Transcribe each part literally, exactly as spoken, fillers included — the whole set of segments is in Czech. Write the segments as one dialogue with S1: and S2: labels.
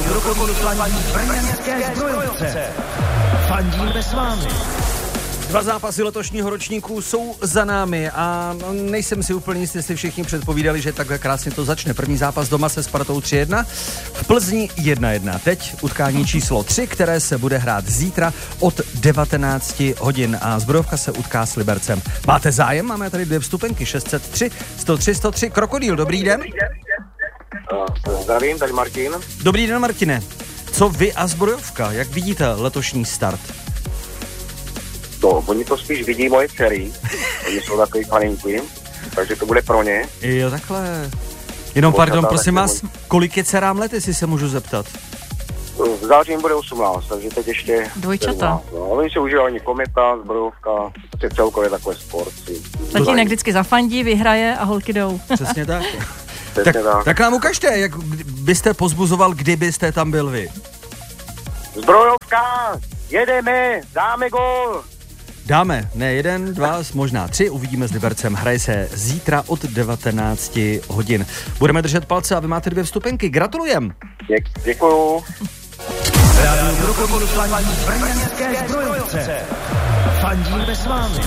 S1: Krokodýl fandí brněnské Zbrojovce. Fandíme s vámi.
S2: Dva zápasy letošního ročníku jsou za námi a nejsem si úplně jistý, jestli všichni předpovídali, že takhle krásně to začne. První zápas doma se Spartou tři jedna, v Plzni jedna jedna. Teď utkání číslo tři, které se bude hrát zítra od devatenáct hodin a Zbrojovka se utká s Libercem. Máte zájem? Máme tady dvě vstupenky, šest set tři, sto tři, sto tři. Krokodýl, dobrý den.
S3: Uh, zdravím, tady Martin.
S2: Dobrý den, Martine. Co vy a Zbrojovka? Jak vidíte letošní start?
S3: No, oni to spíš vidí moje dcery. Oni jsou takový faninky, takže to bude pro ně.
S2: Jo, takhle. Jenom pardon, prosím vás, kolik je dcerám let, jestli se můžu zeptat?
S3: V září jim bude osmnáct, takže teď ještě...
S4: Dvojčata.
S3: No, oni si užívají Kometa, Zbrojovka, to je celkově takové sport.
S4: Tatínek vždycky zafandí, vyhraje a holky jdou.
S2: Přesně tak.
S3: Přesně
S2: tak,
S3: tak.
S2: tak nám ukažte, jak byste pozbuzoval, kdybyste tam byl vy.
S3: Zbrojovka, jedeme, dáme gól.
S2: Dáme, ne jeden, dva, možná tři, uvidíme s Libercem. Hraje se zítra od devatenáct hodin. Budeme držet palce a vy máte dvě vstupenky. Gratulujem.
S3: Děk, děkuju.
S1: Rádio Krokodýl fandí brněnské Zbrojovce. Fandíme s vámi.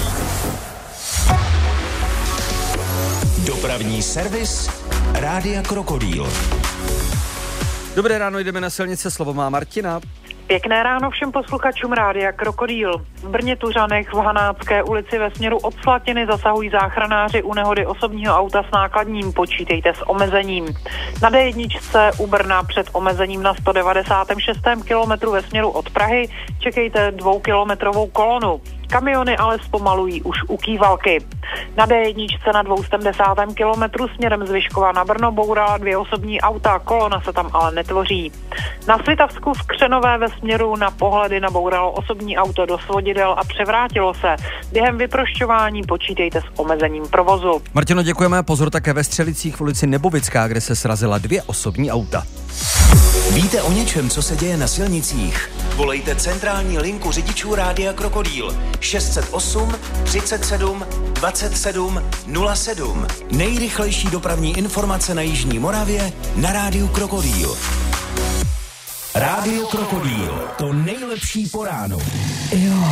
S5: Dopravní servis Rádia Krokodýl.
S2: Dobré ráno, jdeme na silnice, slovo má Martina.
S6: Pěkné ráno všem posluchačům Rádia Krokodýl. V Brně Tuřanech v Hanácké ulici ve směru od Slatiny zasahují záchranáři u nehody osobního auta s nákladním. Počítejte s omezením. Na dé jedna u Brna před omezením na sto devadesát šest kilometru ve směru od Prahy čekejte dvoukilometrovou kolonu. Kamiony ale zpomalují už u Kývalky. Na dé jedna na dvě stě sedmdesát kilometrů směrem z Vyškova na Brno bourala dvě osobní auta, kolona se tam ale netvoří. Na Svitavsku v Křenové ve směru na Pohledy nabouralo osobní auto do svodidel a převrátilo se. Během vyprošťování počítejte s omezením provozu.
S2: Martino, děkujeme. Pozor také ve Střelicích v ulici Nebovická, kde se srazila dvě osobní auta.
S5: Víte o něčem, co se děje na silnicích? Volejte centrální linku řidičů Rádia Krokodýl šest set osm, třicet sedm, dvacet sedm, nula sedm. Nejrychlejší dopravní informace na jižní Moravě na Rádiu Krokodýl. Rádio Krokodýl, to nejlepší po ránu. Jo.